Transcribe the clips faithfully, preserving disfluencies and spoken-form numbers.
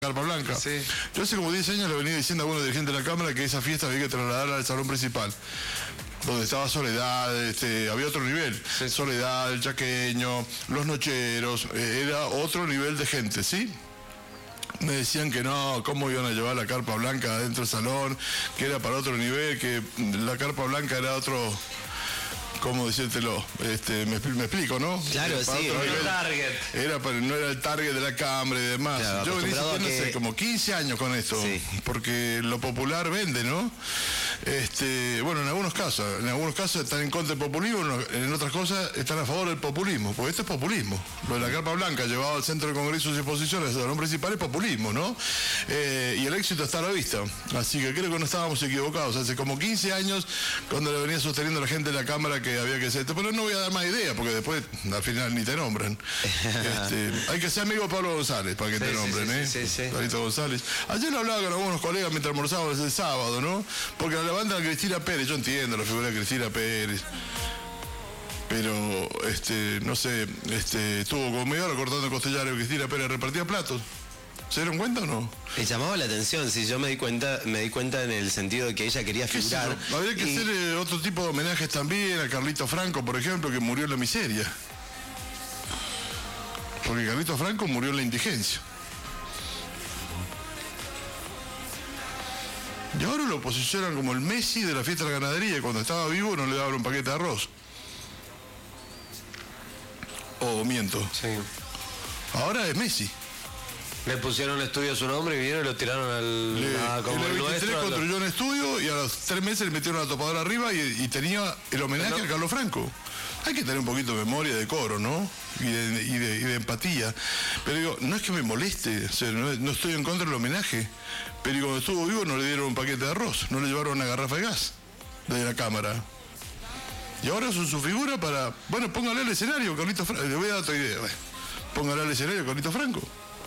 Carpa Blanca. Sí. Yo hace como diez años le venía diciendo a algunos dirigentes de la Cámara que esa fiesta había que trasladarla al salón principal, donde estaba Soledad, este, había otro nivel, Sí. Soledad, el Chaqueño, los Nocheros, eh, era otro nivel de gente, ¿sí? Me decían que no, cómo iban a llevar la Carpa Blanca adentro del salón, que era para otro nivel, que la Carpa Blanca era otro... ¿Cómo decírtelo? Este, me, me explico, ¿no? Claro, Era para sí, otro era nivel. target. Era para, no era el target de la Cámara y demás. Claro, Yo venía acostumbrado a insistiendo que- hace como quince años con esto, Sí. porque lo popular vende, ¿no? Este, bueno, en algunos casos, en algunos casos están en contra del populismo, en otras cosas están a favor del populismo, porque esto es populismo. Lo de la Carpa Blanca llevado al Centro de Congresos y Exposiciones, el salón principal, es populismo, ¿no? Eh, y el éxito está a la vista. Así que creo que no estábamos equivocados. Hace como quince años, cuando le venía sosteniendo a la gente de la Cámara que había que hacer esto, pero no voy a dar más ideas, porque después al final ni te nombran. Este, hay que ser amigo de Pablo González para que Sí, te sí, nombren, sí, ¿eh? sí, sí. Pablito González. Ayer lo hablaba con algunos colegas mientras almorzábamos el sábado, ¿no? Porque la levantan a Cristina Pérez, yo entiendo la figura de Cristina Pérez. Pero, este, no sé, este, estuvo como media hora cortando costellares, Cristina Pérez repartía platos. ¿Se dieron cuenta o no? Me llamaba la atención, sí, yo me di cuenta, me di cuenta en el sentido de que ella quería ¿Qué sé figurar. yo? Habría que y- hacer eh, otro tipo de homenajes también a Carlito Franco, por ejemplo, que murió en la miseria. Porque Carlito Franco murió en la indigencia. Y ahora lo posicionan como el Messi de la fiesta de la ganadería, y cuando estaba vivo no le daban un paquete de arroz. O miento. Sí. Ahora es Messi. Le pusieron un estudio a su nombre y vinieron y lo tiraron al. Le, ah, como en el el veintitrés nuestro. construyó un estudio y a los tres meses le metieron la topadora arriba y, y tenía el homenaje Pero- a Carlos Franco. Hay que tener un poquito de memoria, de coro, ¿no? Y de, y de- y de empatía. Pero digo, no es que me moleste, o sea, no, no estoy en contra del homenaje. Pero cuando estuvo vivo no le dieron un paquete de arroz, no le llevaron una garrafa de gas desde la Cámara. Y ahora son su figura para... Bueno, póngale al escenario, Carlito Franco. Le voy a dar otra idea. Bueno, póngale al escenario, Carlito Franco.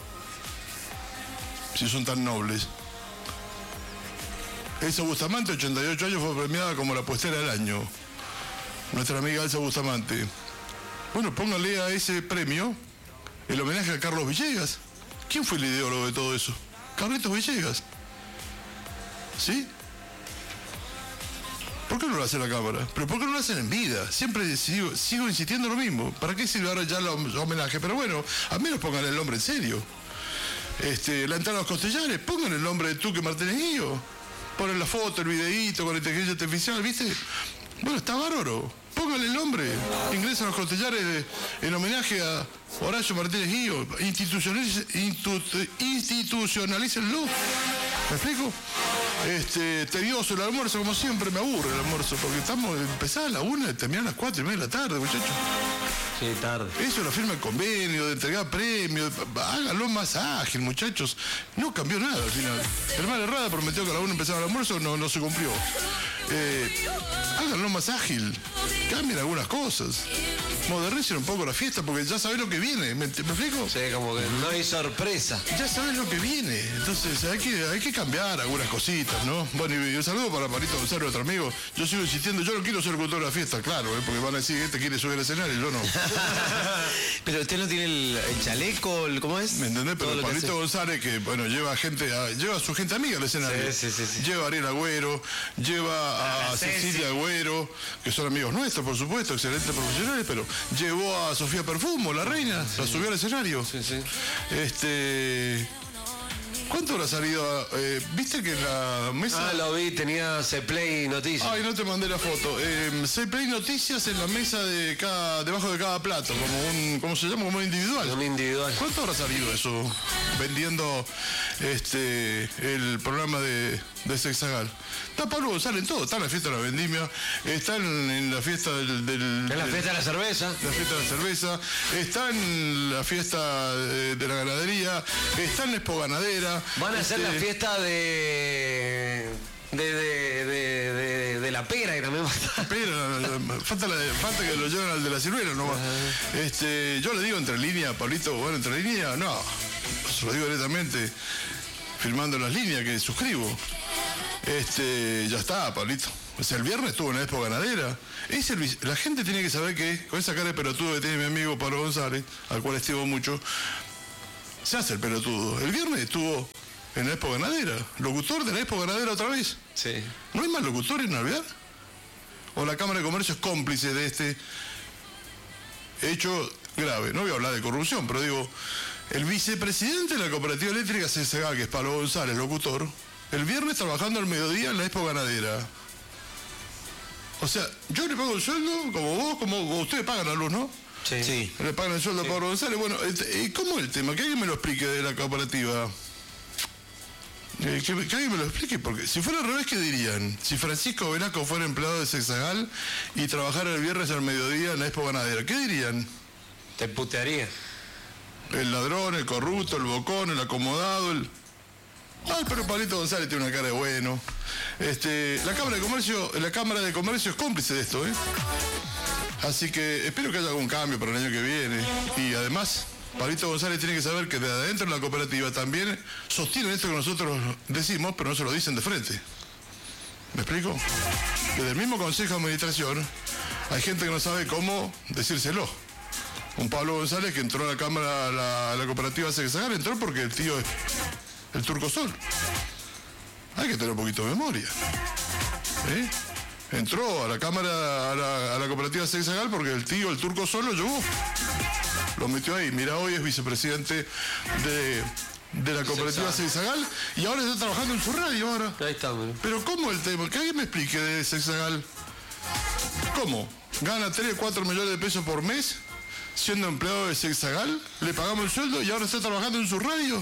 Si son tan nobles. Elsa Bustamante, ochenta y ocho años, fue premiada como la puestera del año. Nuestra amiga Elsa Bustamante. Bueno, póngale a ese premio el homenaje a Carlos Villegas. ¿Quién fue el ideólogo de todo eso? Carlitos Villegas. ¿Sí? ¿Por qué no lo hace la Cámara? ¿Pero por qué no lo hacen en vida? Siempre sigo, sigo insistiendo lo mismo. ¿Para qué sirve ahora ya el homenaje? Pero bueno, al menos pongan el nombre en serio. Este, la entrada a los costellares, pongan el nombre de Tuque Martínez Guío. Ponen la foto, el videíto con la inteligencia artificial, ¿viste? Bueno, está bárbaro. Pónganle el nombre. Ingresan a los costellares de- en homenaje a Horacio Martínez Guío. Institucionaliz- institu- institucionalícenlo. ¿Me explico? Este, tedioso el almuerzo, como siempre, me aburre el almuerzo, porque estamos empezando a la una y terminamos a las cuatro y media de la tarde, muchachos. Sí, tarde. Eso es la firma del convenio, de entregar premios, háganlo más ágil, muchachos. No cambió nada al final. Germán Herrada prometió que a la una empezaba el almuerzo, no, no se cumplió. Eh, háganlo más ágil, cambien algunas cosas. Modernicen un poco la fiesta, porque ya sabés lo que viene, ¿me, me explico? Sí, como que no hay sorpresa. Ya sabes lo que viene, entonces hay que, hay que cambiar algunas cositas, ¿no? Bueno, y un saludo para Palito Gonzalo, otro amigo. Yo sigo insistiendo, yo no quiero ser el conductor de la fiesta, claro, ¿eh? Porque van a decir, este quiere subir al escenario, yo no. Pero usted no tiene el, el chaleco, el- ¿cómo es? ¿Me entendés? Todo Pero lo que Pablito hace. González, que bueno, lleva gente, a- lleva a su gente amiga al escenario. Sí, sí, sí, sí. Lleva a Ariel Agüero, lleva a, A Ceci. Cecilia Agüero, que son amigos nuestros, por supuesto, excelentes profesionales, pero llevó a Sofía Perfumo, la reina, la subió al escenario. Sí, sí. Este. ¿Cuánto habrá salido? Eh, ¿Viste que en la mesa? Ah, lo vi, tenía Play Noticias. Ay, no te mandé la foto. Eh, se play noticias en la mesa de cada, debajo de cada plato, como un, ¿cómo se llama? Como un individual. Un individual. ¿Cuánto habrá salido eso vendiendo este el programa de, de Sexagal? Está Pablo González en todo, está en la fiesta de la vendimia, está en, en la fiesta del, del- En la del- fiesta de la cerveza. la fiesta de la cerveza, está en la fiesta de, de la ganadería, está en la expo ganadera. Van a hacer este, la fiesta de. De, de, de, de, de la pera, que también va a estar. Pero, falta, la- falta que lo lleven al de la ciruela nomás. Este, yo le digo entre líneas, Pablito, bueno, entre líneas, no, se lo digo directamente, firmando las líneas que suscribo. Este, ya está, Pablito. O sea, el viernes estuvo en la Expo Ganadera. Es el vis- la gente tiene que saber que, con esa cara de pelotudo que tiene mi amigo Pablo González, al cual estimo mucho, Se hace el pelotudo. El viernes estuvo en la Expo Ganadera. Locutor de la Expo Ganadera otra vez. Sí. ¿No hay más locutores en Alvear? ¿O la Cámara de Comercio es cómplice de este hecho grave? No voy a hablar de corrupción, pero digo, el vicepresidente de la Cooperativa Eléctrica C S G A, que es Pablo González, locutor, el viernes trabajando al mediodía en la Expo Ganadera. O sea, yo le pago el sueldo, como vos, como vos, ustedes pagan la luz, ¿no? Sí. Sí. Le pagan el sueldo Sí. a Pablo González. Bueno, eh, ¿cómo es el tema? Que alguien me lo explique de la cooperativa. Eh, que, que alguien me lo explique, porque si fuera al revés, ¿qué dirían? Si Francisco Velasco fuera empleado de Sexagal y trabajara el viernes al mediodía en la Expo Ganadera, ¿qué dirían? Te putearía. El ladrón, el corrupto, el bocón, el acomodado, el... Ay, pero Pablito González tiene una cara de bueno. Este, la Cámara de Comercio, la Cámara de Comercio es cómplice de esto, ¿eh? Así que espero que haya algún cambio para el año que viene. Y además, Pablito González tiene que saber que desde adentro de la cooperativa también sostienen esto que nosotros decimos, pero no se lo dicen de frente. ¿Me explico? Desde el mismo Consejo de Administración hay gente que no sabe cómo decírselo. Un Pablo González que entró a la Cámara, a la, a la cooperativa Sexagal, entró porque el tío es el Turco Sol. Hay que tener un poquito de memoria. ¿Eh? Entró a la Cámara, a la, a la cooperativa Sexagal porque el tío, el Turco Sol, lo llevó. Lo metió ahí. Mira, hoy es vicepresidente de, de la cooperativa Sexagal y ahora está trabajando en su radio ahora. Ahí está, bueno. Pero ¿cómo el tema? Que alguien me explique de Sexagal. ¿Cómo? ¿Gana tres, cuatro millones de pesos por mes siendo empleado de Sexagal? ¿Le pagamos el sueldo y ahora está trabajando en su radio?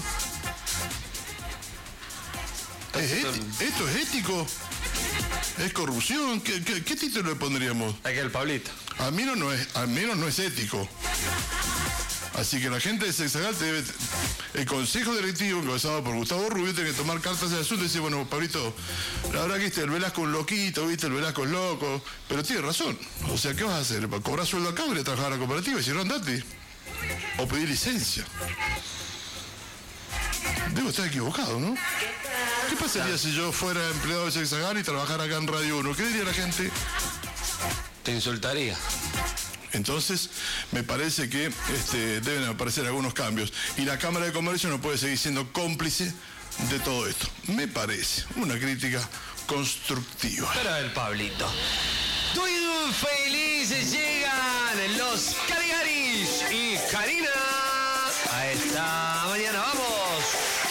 ¿Es éti- ¿Esto es ético? ¿Es corrupción? ¿Qué, qué, qué título le pondríamos? Aquí el Pablito. Al menos no es, al menos no es ético. Así que la gente de Sexagal debe, el consejo directivo encabezado por Gustavo Rubio tiene que tomar cartas en el asunto y decir, bueno, Pablito, la verdad que este, el Velasco es un loquito, viste, el Velasco es loco, pero tiene razón. O sea, ¿qué vas a hacer? ¿Cobrar sueldo acá o ir a trabajar a la cooperativa? Y si no, andate. O pedir licencia. Debo estar equivocado, ¿no? ¿Qué pasaría si yo fuera empleado de Sexagal y trabajara acá en Radio uno? ¿Qué diría la gente? Te insultaría. Entonces, me parece que este, deben aparecer algunos cambios. Y la Cámara de Comercio no puede seguir siendo cómplice de todo esto. Me parece una crítica constructiva. Pero el Pablito. Muy felices llegan los Caligaris y Karina. A esta mañana vamos.